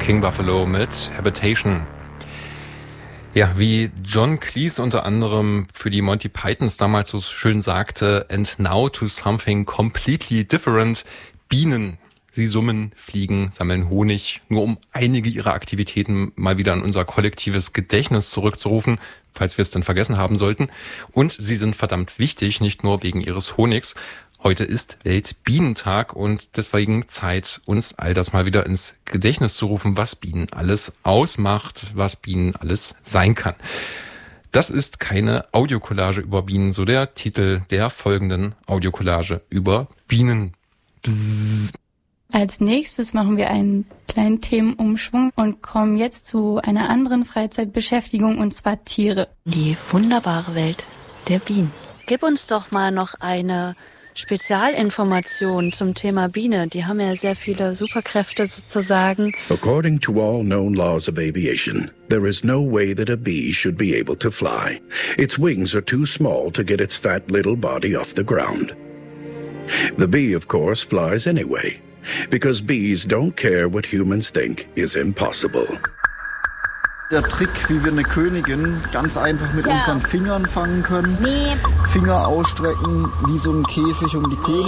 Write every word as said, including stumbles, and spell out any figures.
King Buffalo mit Habitation. Ja, wie John Cleese unter anderem für die Monty Pythons damals so schön sagte, and now to something completely different. Bienen, sie summen, fliegen, sammeln Honig, nur um einige ihrer Aktivitäten mal wieder an unser kollektives Gedächtnis zurückzurufen, falls wir es denn vergessen haben sollten. Und sie sind verdammt wichtig, nicht nur wegen ihres Honigs. Heute ist Weltbienentag und deswegen Zeit, uns all das mal wieder ins Gedächtnis zu rufen, was Bienen alles ausmacht, was Bienen alles sein kann. Das ist keine Audiokollage über Bienen, so der Titel der folgenden Audiokollage über Bienen. Bzzz. Als nächstes machen wir einen kleinen Themenumschwung und kommen jetzt zu einer anderen Freizeitbeschäftigung, und zwar Tiere. Die wunderbare Welt der Bienen. Gib uns doch mal noch eine Spezialinformation zum Thema Biene. Die haben ja sehr viele Superkräfte sozusagen. According to all known laws of aviation, there is no way that a bee should be able to fly. Its wings are too small to get its fat little body off the ground. The bee, of course, flies anyway, because bees don't care what humans think is impossible. Der Trick, wie wir eine Königin ganz einfach mit ja. unseren Fingern fangen können. Nee. Finger ausstrecken, wie so ein Käfig um die Königin.